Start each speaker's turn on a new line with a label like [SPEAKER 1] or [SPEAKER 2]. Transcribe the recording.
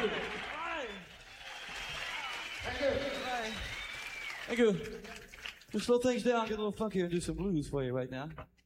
[SPEAKER 1] Thank you.
[SPEAKER 2] Thank you. We'll slow things down, get a little funkier, and do some blues for you right now.